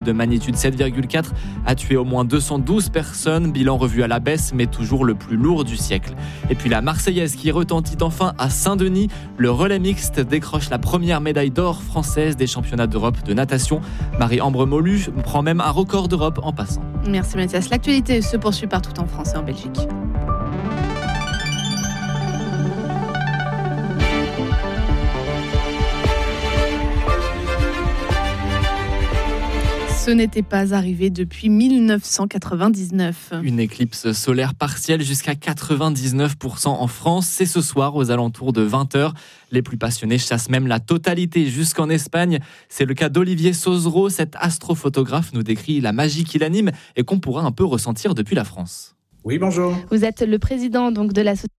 de magnitude 7,4 a tué au moins 212 personnes, bilan revu à la baisse mais toujours le plus lourd du siècle. Et puis la Marseillaise qui retentit enfin à Saint-Denis, le relais mixte décroche la première médaille d'or française des championnats d'Europe de natation. Marie-Ambre Molu prend même un record d'Europe en passant. Merci Mathias. L'actualité se poursuit partout en France et en Belgique. Ce n'était pas arrivé depuis 1999. Une éclipse solaire partielle jusqu'à 99% en France. C'est ce soir aux alentours de 20h. Les plus passionnés chassent même la totalité jusqu'en Espagne. C'est le cas d'Olivier Sauzereau. Cet astrophotographe nous décrit la magie qui l'anime et qu'on pourra un peu ressentir depuis la France. Oui, bonjour. Vous êtes le président donc de l'association.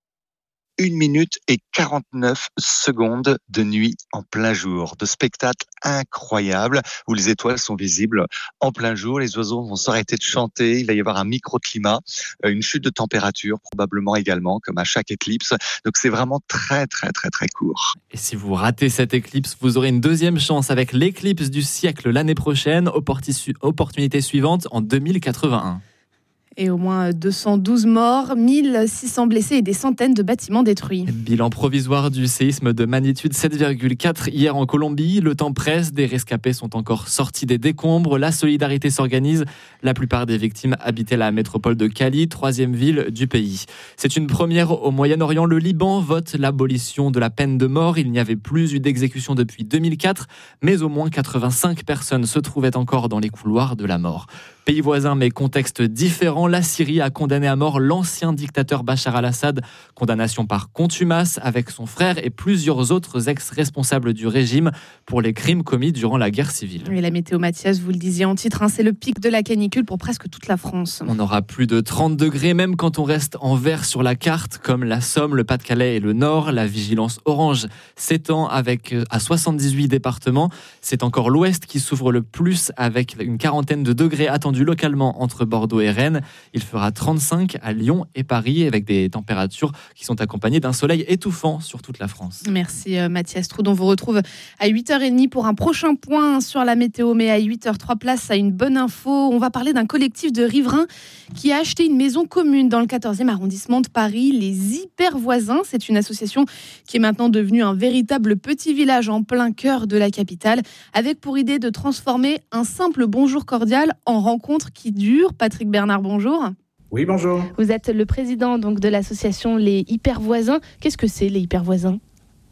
1 minute et 49 secondes de nuit en plein jour, de spectacle incroyable où les étoiles sont visibles en plein jour, les oiseaux vont s'arrêter de chanter, il va y avoir un microclimat, une chute de température probablement également comme à chaque éclipse, donc c'est vraiment très court. Et si vous ratez cette éclipse, vous aurez une deuxième chance avec l'éclipse du siècle l'année prochaine, opportunité suivante en 2081. Et au moins 212 morts, 1600 blessés et des centaines de bâtiments détruits. Bilan provisoire du séisme de magnitude 7,4 hier en Colombie. Le temps presse, des rescapés sont encore sortis des décombres. La solidarité s'organise. La plupart des victimes habitaient la métropole de Cali, 3e ville du pays. C'est une première au Moyen-Orient. Le Liban vote l'abolition de la peine de mort. Il n'y avait plus eu d'exécution depuis 2004, mais au moins 85 personnes se trouvaient encore dans les couloirs de la mort. Pays voisin mais contexte différent, la Syrie a condamné à mort l'ancien dictateur Bachar al-Assad. Condamnation par contumace avec son frère et plusieurs autres ex-responsables du régime pour les crimes commis durant la guerre civile. Et la météo, Mathias, vous le disiez en titre, c'est le pic de la canicule pour presque toute la France. On aura plus de 30 degrés même quand on reste en vert sur la carte, comme la Somme, le Pas-de-Calais et le Nord. La vigilance orange s'étend à 78 départements. C'est encore l'Ouest qui souffre le plus avec une quarantaine de degrés attendus localement entre Bordeaux et Rennes. Il fera 35 à Lyon et Paris avec des températures qui sont accompagnées d'un soleil étouffant sur toute la France. Merci Mathias Troudon. On vous retrouve à 8h30 pour un prochain point sur la météo. Mais à 8h03, place à une bonne info. On va parler d'un collectif de riverains qui a acheté une maison commune dans le 14e arrondissement de Paris, les Hyper Voisins. C'est une association qui est maintenant devenue un véritable petit village en plein cœur de la capitale, avec pour idée de transformer un simple bonjour cordial en rencontre qui dure. Patrick Bernard, bonjour. Oui, bonjour. Vous êtes le président donc de l'association Les Hyper Voisins. Qu'est-ce que c'est, les Hyper Voisins ?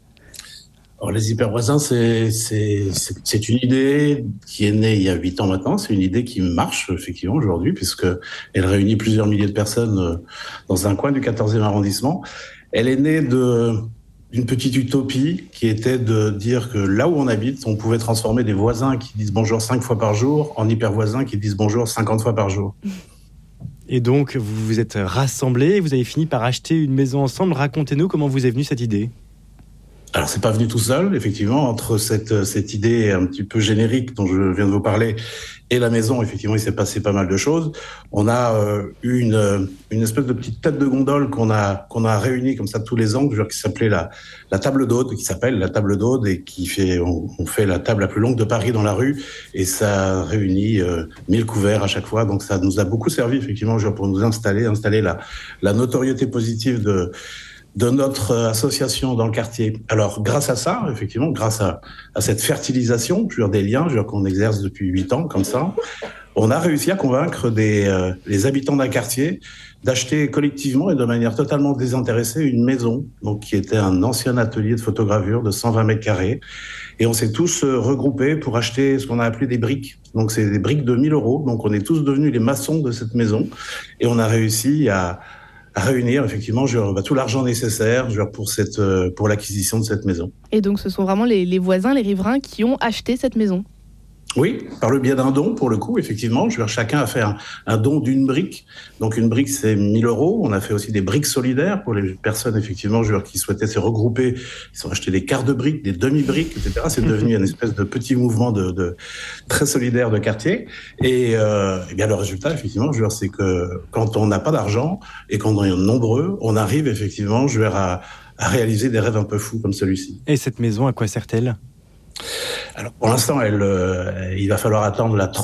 Alors, les Hyper Voisins, c'est une idée qui est née il y a 8 ans maintenant. C'est une idée qui marche effectivement aujourd'hui, puisqu'elle réunit plusieurs milliers de personnes dans un coin du 14e arrondissement. Elle est née d'une petite utopie qui était de dire que là où on habite, on pouvait transformer des voisins qui disent bonjour 5 fois par jour en hyper voisins qui disent bonjour 50 fois par jour. Et donc, vous vous êtes rassemblés, vous avez fini par acheter une maison ensemble. Racontez-nous comment vous est venue cette idée. Alors, c'est pas venu tout seul, effectivement, entre cette idée un petit peu générique dont je viens de vous parler et la maison, effectivement, il s'est passé pas mal de choses. On a eu une espèce de petite tête de gondole qu'on a réunie comme ça tous les ans, qui s'appelait la table d'Aude, qui s'appelle la table d'Aude et on fait la table la plus longue de Paris dans la rue et ça réunit 1000 couverts à chaque fois. Donc, ça nous a beaucoup servi, effectivement, pour nous installer la notoriété positive de notre association dans le quartier. Alors, grâce à ça, effectivement, grâce à cette fertilisation, des liens, qu'on exerce depuis 8 ans, comme ça, on a réussi à convaincre les habitants d'un quartier d'acheter collectivement et de manière totalement désintéressée une maison, donc qui était un ancien atelier de photogravure de 120 mètres carrés. Et on s'est tous regroupés pour acheter ce qu'on a appelé des briques. Donc, c'est des briques de 1 000 €. Donc, on est tous devenus les maçons de cette maison. Et on a réussi à réunir effectivement tout l'argent nécessaire pour l'acquisition de cette maison. Et donc ce sont vraiment les voisins, les riverains qui ont acheté cette maison ? Oui, par le biais d'un don, pour le coup, effectivement. Chacun a fait un don d'une brique. Donc, une brique, c'est 1 000 €. On a fait aussi des briques solidaires pour les personnes, effectivement, qui souhaitaient se regrouper. Ils ont acheté des quarts de briques, des demi-briques, etc. C'est devenu une espèce de petit mouvement de très solidaire de quartier. Et bien, le résultat, effectivement, c'est que quand on n'a pas d'argent et qu'on est nombreux, on arrive, effectivement, à réaliser des rêves un peu fous comme celui-ci. Et cette maison, à quoi sert-elle ? Alors, pour l'instant, il va falloir attendre la